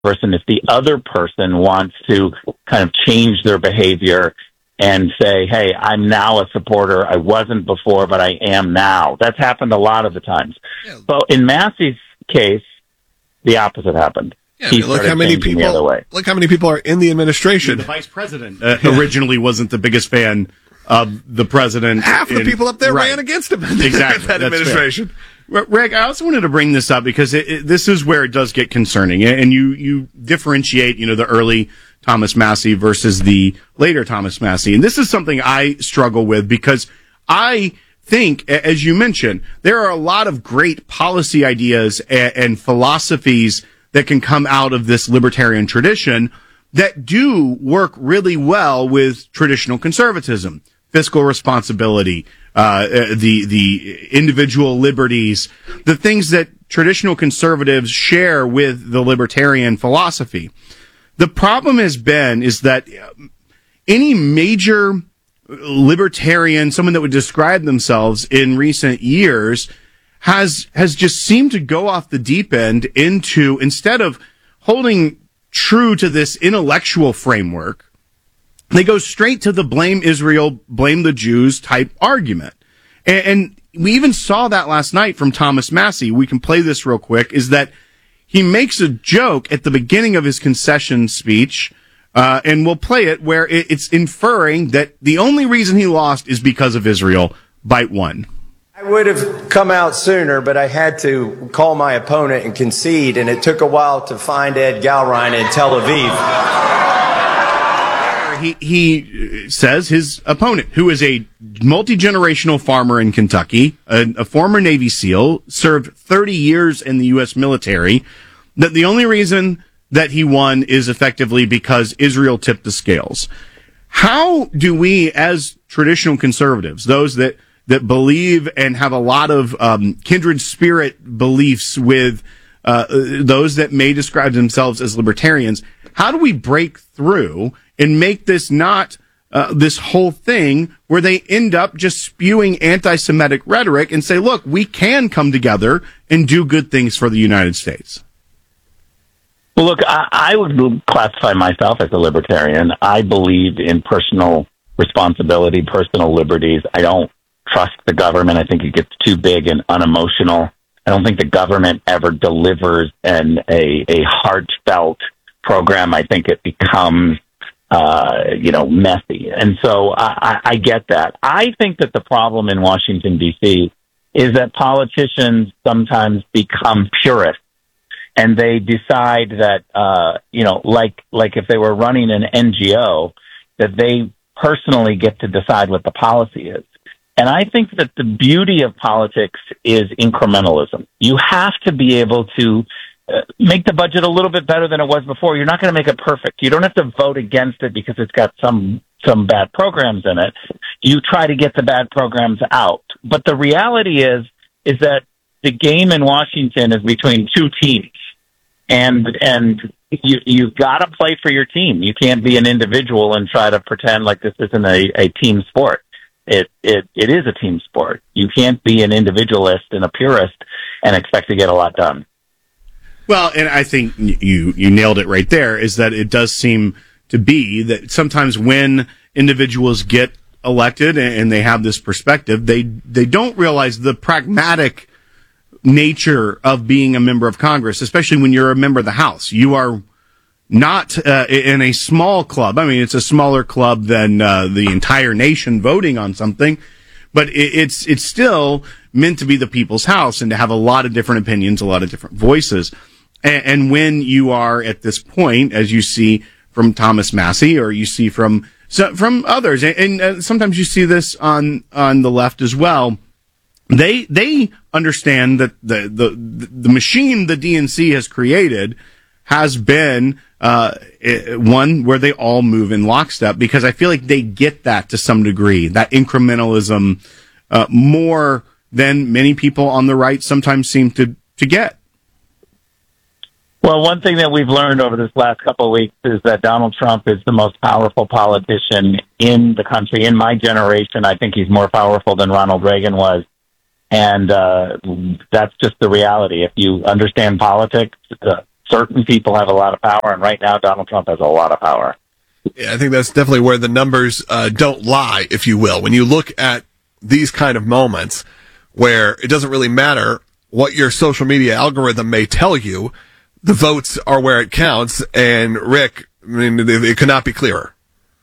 person if the other person wants to kind of change their behavior and say, hey, I'm now a supporter. I wasn't before, but I am now. That's happened a lot of the times. Yeah. But in Massey's case, the opposite happened. Yeah, look how many people are in the administration. The vice president originally wasn't the biggest fan of the president. Half the people up there ran against him. Exactly. That administration. Rick, I also wanted to bring this up because this is where it does get concerning. And you differentiate, the early Thomas Massie versus the later Thomas Massie. And this is something I struggle with because I think, as you mentioned, there are a lot of great policy ideas and philosophies that can come out of this libertarian tradition that do work really well with traditional conservatism, fiscal responsibility, the individual liberties, the things that traditional conservatives share with the libertarian philosophy. The problem is that any major libertarian, someone that would describe themselves in recent years, has just seemed to go off the deep end into, instead of holding true to this intellectual framework, they go straight to the blame Israel, blame the Jews type argument. And we even saw that last night from Thomas Massie. We can play this real quick, is that he makes a joke at the beginning of his concession speech, and we'll play it, where it's inferring that the only reason he lost is because of Israel. Bite one. I would have come out sooner, but I had to call my opponent and concede, and it took a while to find Ed Galrein in Tel Aviv. He says his opponent, who is a multi-generational farmer in Kentucky, a former Navy SEAL, served 30 years in the U.S. military, that the only reason that he won is effectively because Israel tipped the scales. How do we, as traditional conservatives, those that believe and have a lot of kindred spirit beliefs with those that may describe themselves as libertarians, how do we break through and make this not this whole thing where they end up just spewing anti-Semitic rhetoric and say, look, we can come together and do good things for the United States? Well, look, I would classify myself as a libertarian. I believe in personal responsibility, personal liberties. I don't trust the government. I think it gets too big and unemotional. I don't think the government ever delivers a heartfelt program. I think it becomes, messy. And so I get that. I think that the problem in Washington, D.C. is that politicians sometimes become purists, and they decide that, like if they were running an NGO, that they personally get to decide what the policy is. And I think that the beauty of politics is incrementalism. You have to be able to make the budget a little bit better than it was before. You're not going to make it perfect. You don't have to vote against it because it's got some bad programs in it. You try to get the bad programs out. But the reality is that the game in Washington is between two teams. And you've got to play for your team. You can't be an individual and try to pretend like this isn't a team sport. It is a team sport. You can't be an individualist and a purist and expect to get a lot done. Well, and I think you nailed it right there, is that it does seem to be that sometimes when individuals get elected and they have this perspective, they don't realize the pragmatic nature of being a member of Congress, especially when you're a member of the House. You are not in a small club. I mean, it's a smaller club than the entire nation voting on something, but it's still meant to be the people's house and to have a lot of different opinions, a lot of different voices. And when you are at this point, as you see from Thomas Massie, or you see from others, and sometimes you see this on the left as well, they understand that the machine the DNC has created has been one where they all move in lockstep, because I feel like they get that to some degree, that incrementalism, more than many people on the right sometimes seem to get. Well, one thing that we've learned over this last couple of weeks is that Donald Trump is the most powerful politician in the country. In my generation, I think he's more powerful than Ronald Reagan was. And that's just the reality. If you understand politics, certain people have a lot of power, and right now Donald Trump has a lot of power. Yeah, I think that's definitely where the numbers don't lie, if you will. When you look at these kind of moments where it doesn't really matter what your social media algorithm may tell you, the votes are where it counts. And Rick, I mean, it could not be clearer.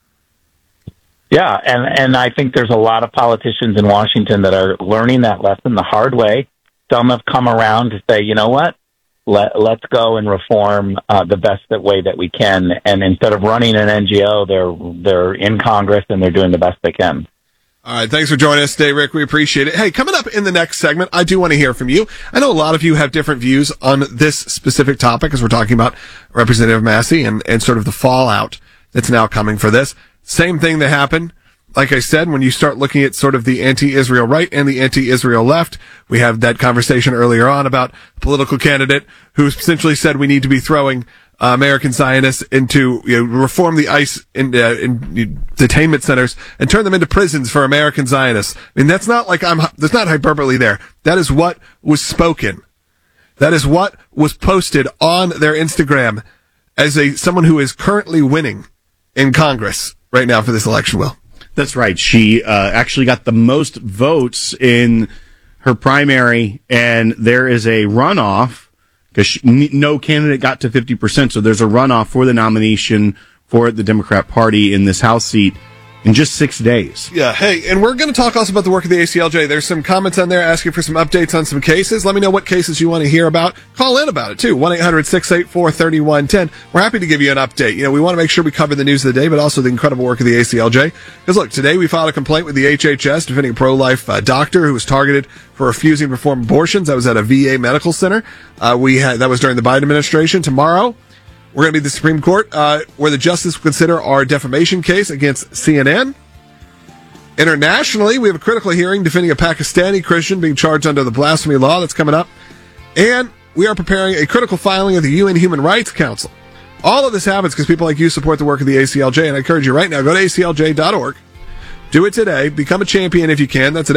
Yeah, and I think there's a lot of politicians in Washington that are learning that lesson the hard way. Some have come around to say, you know what? Let's go and reform the best way that we can. And instead of running an NGO, they're in Congress and they're doing the best they can. All right, thanks for joining us today, Rick. We appreciate it. Hey, coming up in the next segment, I do want to hear from you. I know a lot of you have different views on this specific topic as we're talking about Representative Massey and sort of the fallout that's now coming for this. Same thing that happened, like I said, when you start looking at sort of the anti-Israel right and the anti-Israel left. We had that conversation earlier on about a political candidate who essentially said we need to be throwing American Zionists into, reform the ICE in detainment centers and turn them into prisons for American Zionists. I mean, that's not there's not hyperbole there. That is what was spoken. That is what was posted on their Instagram as someone who is currently winning in Congress right now for this election, Will. That's right. She actually got the most votes in her primary, and there is a runoff because no candidate got to 50%. So there's a runoff for the nomination for the Democrat Party in this House seat in just 6 days. Yeah. Hey, and we're going to talk also about the work of the ACLJ. There's some comments on there asking for some updates on some cases. Let me know what cases you want to hear about. Call in about it too. 1-800-684-3110. We're happy to give you an update. We want to make sure we cover the news of the day, but also the incredible work of the ACLJ. Because look, today we filed a complaint with the HHS defending a pro-life doctor who was targeted for refusing to perform abortions. That was at a VA medical center. That was during the Biden administration. Tomorrow, we're going to be at the Supreme Court, where the justice will consider our defamation case against CNN. Internationally, we have a critical hearing defending a Pakistani Christian being charged under the blasphemy law that's coming up. And we are preparing a critical filing of the UN Human Rights Council. All of this happens because people like you support the work of the ACLJ, and I encourage you right now, go to aclj.org. Do it today. Become a champion if you can. That's at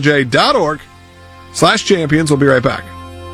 aclj.org/champions. We'll be right back.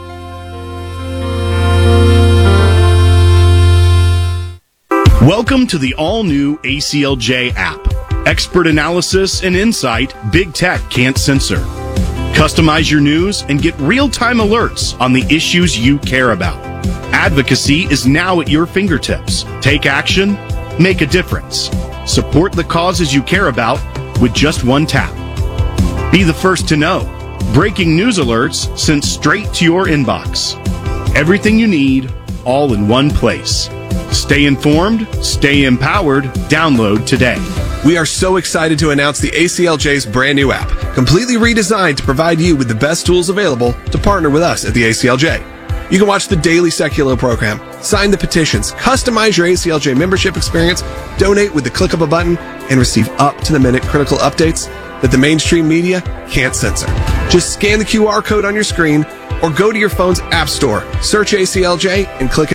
Welcome to the all-new ACLJ app. Expert analysis and insight big tech can't censor. Customize your news and get real-time alerts on the issues you care about. Advocacy is now at your fingertips. Take action, make a difference. Support the causes you care about with just one tap. Be the first to know. Breaking news alerts sent straight to your inbox. Everything you need, all in one place. Stay informed, stay empowered, download today. We are so excited to announce the ACLJ's brand new app, completely redesigned to provide you with the best tools available to partner with us at the ACLJ. You can watch the daily Secular program, sign the petitions, customize your ACLJ membership experience, donate with the click of a button, and receive up-to-the-minute critical updates that the mainstream media can't censor. Just scan the QR code on your screen or go to your phone's app store, search ACLJ, and click it.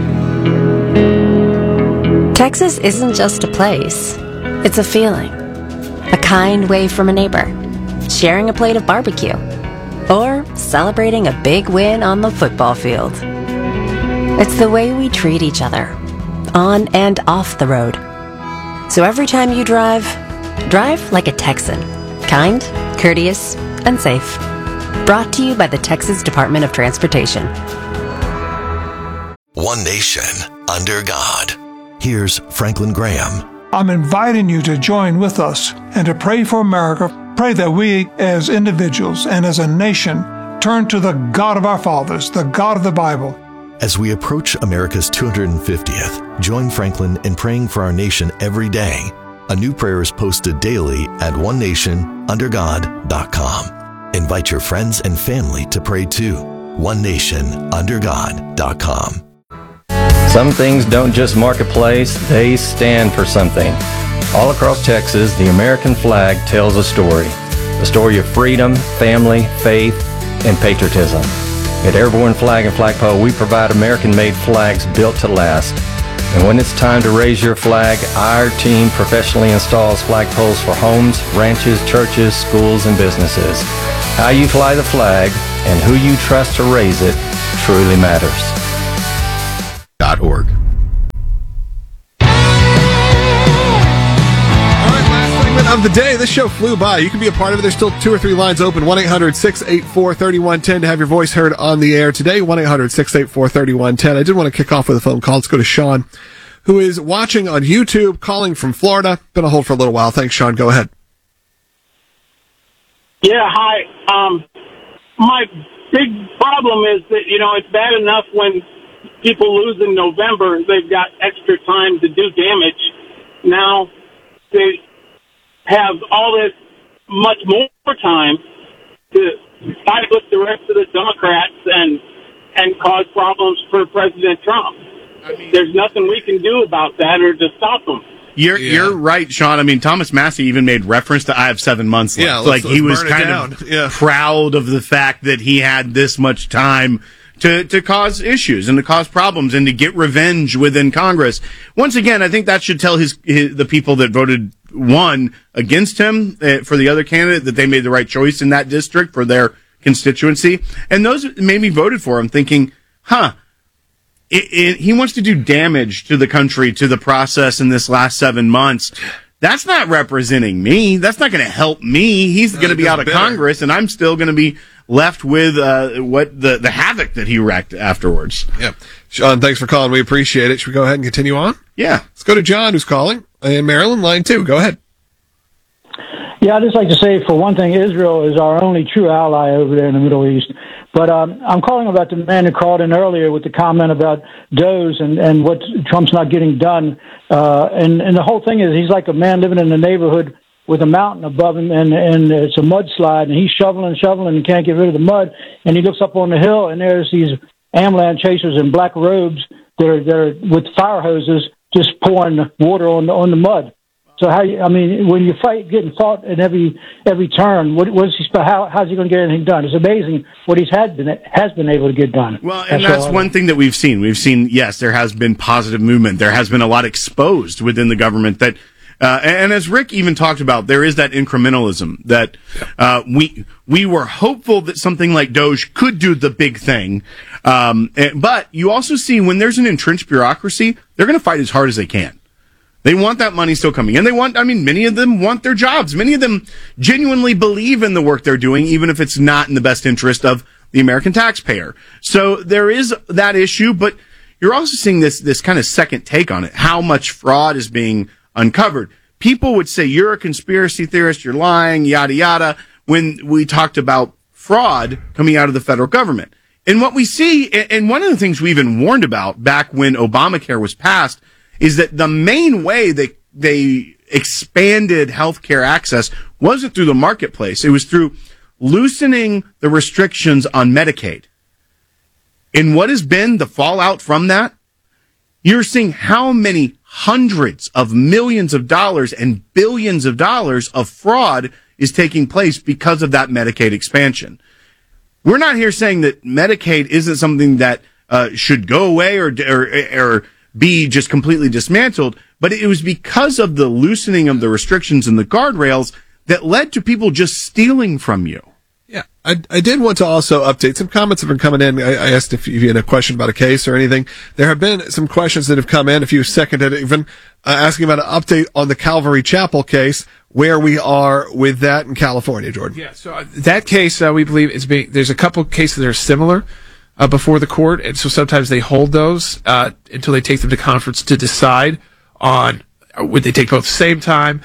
Texas isn't just a place. It's a feeling. A kind wave from a neighbor. Sharing a plate of barbecue. Or celebrating a big win on the football field. It's the way we treat each other. On and off the road. So every time you drive like a Texan. Kind, courteous, and safe. Brought to you by the Texas Department of Transportation. One nation, under God. Here's Franklin Graham. I'm inviting you to join with us and to pray for America. Pray that we as individuals and as a nation turn to the God of our fathers, the God of the Bible. As we approach America's 250th, join Franklin in praying for our nation every day. A new prayer is posted daily at onenationundergod.com. Invite your friends and family to pray too. onenationundergod.com. Some things don't just mark a place, they stand for something. All across Texas, the American flag tells a story of freedom, family, faith, and patriotism. At Airborne Flag and Flagpole, we provide American-made flags built to last. And when it's time to raise your flag, our team professionally installs flagpoles for homes, ranches, churches, schools, and businesses. How you fly the flag and who you trust to raise it truly matters. ACL.org. Of the day, this show flew by. You can be a part of it. There's still 2 or 3 lines open. 1-800-684-3110 to have your voice heard on the air today. 1-800-684-3110. I did want to kick off with a phone call. Let's go to Sean, who is watching on YouTube, calling from Florida. Been on hold for a little while. Thanks, Sean. Go ahead. Yeah, hi. My big problem is that, it's bad enough when people lose in November. They've got extra time to do damage. Now they have all this much more time to fight with the rest of the Democrats and cause problems for President Trump. There's nothing we can do about that or to stop them. You're right, Sean. I mean, Thomas Massey even made reference to I have 7 months left. Yeah, like he was kind of proud of the fact that he had this much time to cause issues and to cause problems and to get revenge within Congress. Once again, I think that should tell the people that voted against him for the other candidate that they made the right choice in that district for their constituency. And those maybe voted for him thinking, he wants to do damage to the country, to the process in this last 7 months. That's not representing me. That's not going to help me. He's going to be out of Congress, and I'm still going to be left with what the havoc that he wrecked afterwards. Yeah. Sean, thanks for calling. We appreciate it. Should we go ahead and continue on? Yeah. Let's go to John, who's calling in Maryland, line 2. Go ahead. Yeah, I'd just like to say, for one thing, Israel is our only true ally over there in the Middle East. But I'm calling about the man who called in earlier with the comment about DOGE and what Trump's not getting done. And the whole thing is he's like a man living in a neighborhood with a mountain above him, and it's a mudslide, and he's shoveling and can't get rid of the mud. And he looks up on the hill, and there's these ambulance chasers in black robes that are with fire hoses just pouring water on the mud. So when you getting fought in every turn, how's he going to get anything done? It's amazing what has been able to get done. Well, and that's one thing that we've seen. We've seen, yes, there has been positive movement. There has been a lot exposed within the government that, and as Rick even talked about, there is that incrementalism that we were hopeful that something like DOGE could do the big thing. But you also see when there's an entrenched bureaucracy, they're going to fight as hard as they can. They want that money still coming in. Many of them want their jobs. Many of them genuinely believe in the work they're doing, even if it's not in the best interest of the American taxpayer. So there is that issue, but you're also seeing this kind of second take on it, how much fraud is being uncovered. People would say, you're a conspiracy theorist, you're lying, yada, yada, when we talked about fraud coming out of the federal government. And what we see, and one of the things we even warned about back when Obamacare was passed, is that the main way they expanded healthcare access wasn't through the marketplace. It was through loosening the restrictions on Medicaid. And what has been the fallout from that? You're seeing how many hundreds of millions of dollars and billions of dollars of fraud is taking place because of that Medicaid expansion. We're not here saying that Medicaid isn't something that should go away or be just completely dismantled, but it was because of the loosening of the restrictions and the guardrails that led to people just stealing from you. Yeah, I did want to also update. Some comments have been coming in. I asked if you had a question about a case or anything. There have been some questions that have come in. A few seconded, even asking about an update on the Calvary Chapel case, where we are with that in California, Jordan. Yeah, so that case, we believe there's a couple cases that are similar before the court, and so sometimes they hold those until they take them to conference to decide on would they take both at the same time.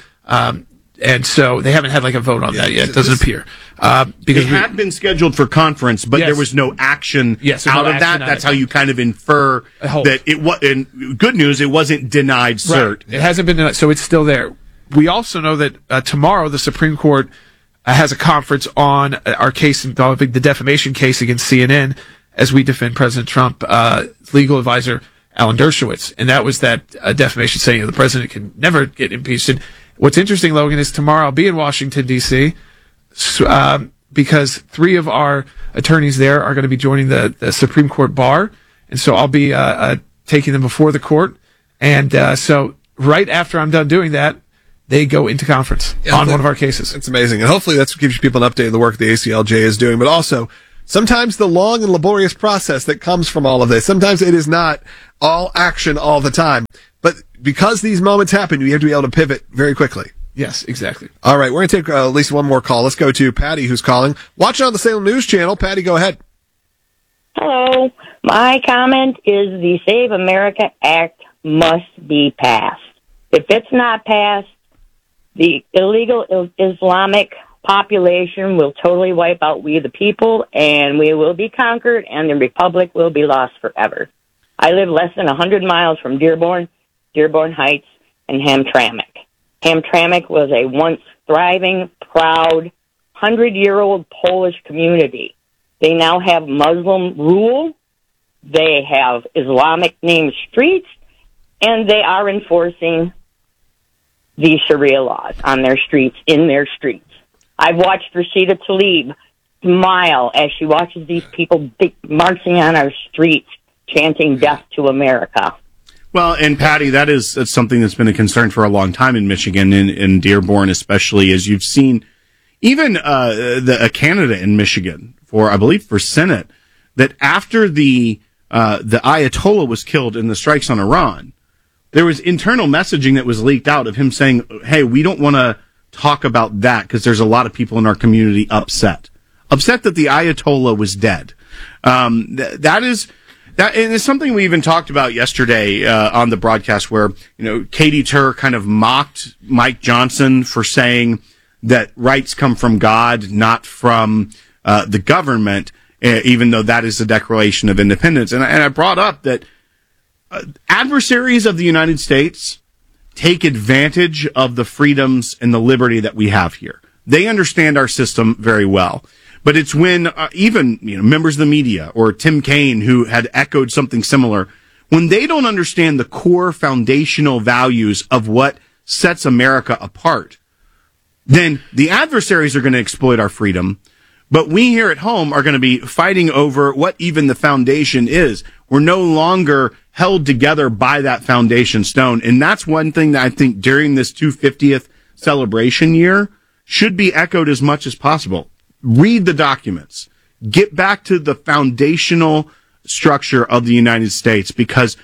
And so they haven't had a vote on that yet. It doesn't appear. Because it had been scheduled for conference, but there was no action out of that. That's how you kind of infer that it was. And good news, it wasn't denied cert. Right. It hasn't been denied, so it's still there. We also know that tomorrow the Supreme Court has a conference on our case involving the defamation case against CNN as we defend President Trump, legal advisor Alan Dershowitz. And that was that defamation saying the president can never get impeached. And what's interesting, Logan, is tomorrow I'll be in Washington, D.C., because 3 of our attorneys there are going to be joining the Supreme Court bar. And so I'll be taking them before the court. And so right after I'm done doing that, they go into conference on one of our cases. It's amazing. And hopefully that gives people an update of the work the ACLJ is doing. But also, sometimes the long and laborious process that comes from all of this, sometimes it is not all action all the time. But because these moments happen, you have to be able to pivot very quickly. Yes, exactly. All right, we're going to take at least one more call. Let's go to Patty, who's calling. Watching on the Salem News Channel. Patty, go ahead. Hello. My comment is the Save America Act must be passed. If it's not passed, the illegal Islamic population will totally wipe out we the people, and we will be conquered, and the republic will be lost forever. I live less than 100 miles from Dearborn Heights, and Hamtramck. Hamtramck was a once thriving, proud, 100-year-old Polish community. They now have Muslim rule. They have Islamic named streets, and they are enforcing the Sharia laws on their streets, in their streets. I've watched Rashida Tlaib smile as she watches these people marching on our streets, chanting death to America. Well, and Patty, that's something that's been a concern for a long time in Michigan, in Dearborn especially, as you've seen even a candidate in Michigan I believe for Senate, that after the Ayatollah was killed in the strikes on Iran, there was internal messaging that was leaked out of him saying, hey, we don't want to talk about that because there's a lot of people in our community upset that the Ayatollah was dead. That is something we even talked about yesterday on the broadcast, where Katie Tur kind of mocked Mike Johnson for saying that rights come from God, not from the government, even though that is the Declaration of Independence. And I brought up that adversaries of the United States take advantage of the freedoms and the liberty that we have here. They understand our system very well. But it's when even members of the media or Tim Kaine, who had echoed something similar, when they don't understand the core foundational values of what sets America apart, then the adversaries are going to exploit our freedom. But we here at home are going to be fighting over what even the foundation is. We're no longer held together by that foundation stone. And that's one thing that I think during this 250th celebration year should be echoed as much as possible. Read the documents. Get back to the foundational structure of the United States, because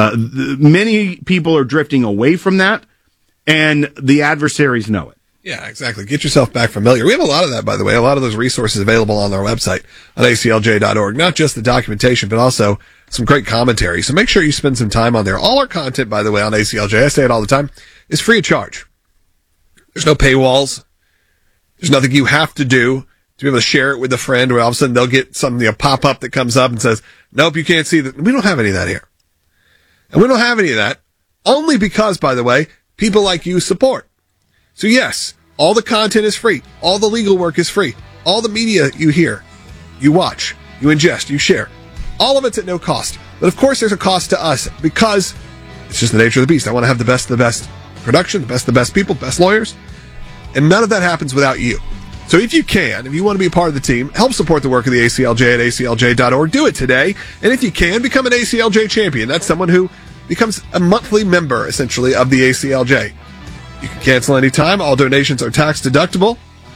many people are drifting away from that, and the adversaries know it. Yeah, exactly. Get yourself back familiar. We have a lot of that, by the way, a lot of those resources available on our website on aclj.org. Not just the documentation, but also some great commentary. So make sure you spend some time on there. All our content, by the way, on ACLJ, I say it all the time, is free of charge. There's no paywalls. There's nothing you have to do to be able to share it with a friend, where all of a sudden they'll get something, a pop-up that comes up and says, nope, you can't see that. We don't have any of that here. And we don't have any of that only because, by the way, people like you support. So yes, all the content is free. All the legal work is free. All the media you hear, you watch, you ingest, you share. All of it's at no cost. But of course there's a cost to us, because it's just the nature of the beast. I want to have the best of the best production, the best people, best lawyers. And none of that happens without you. So if you want to be a part of the team, help support the work of the ACLJ at aclj.org. Do it today. And if you can, become an ACLJ champion. That's someone who becomes a monthly member, essentially, of the ACLJ. You can cancel anytime. All donations are tax deductible.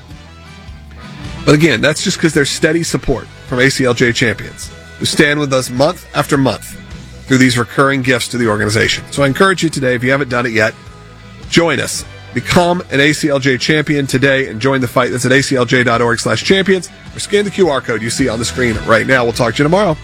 But again, that's just because there's steady support from ACLJ champions who stand with us month after month through these recurring gifts to the organization. So I encourage you today, if you haven't done it yet, join us. Become an ACLJ champion today and join the fight. That's at aclj.org/champions, or scan the QR code you see on the screen right now. We'll talk to you tomorrow.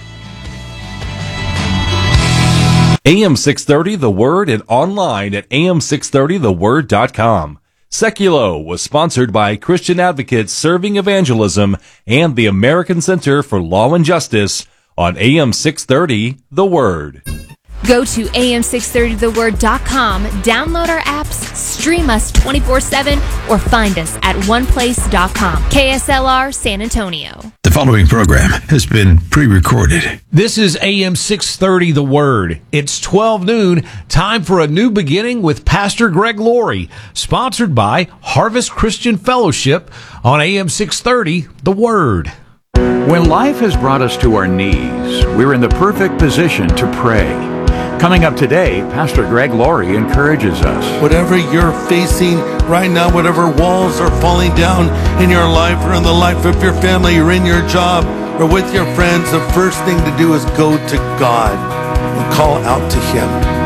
AM 630 The Word, and online at am630theword.com. Seculo was sponsored by Christian Advocates Serving Evangelism and the American Center for Law and Justice on AM 630 The Word. Go to am630theword.com, download our apps, stream us 24/7, or find us at oneplace.com. KSLR San Antonio. The following program has been pre-recorded. This is AM 630 The Word. It's 12 noon, time for a new beginning with Pastor Greg Laurie, sponsored by Harvest Christian Fellowship on AM 630 The Word. When life has brought us to our knees, we're in the perfect position to pray. Coming up today, Pastor Greg Laurie encourages us. Whatever you're facing right now, whatever walls are falling down in your life or in the life of your family or in your job or with your friends, the first thing to do is go to God and call out to Him.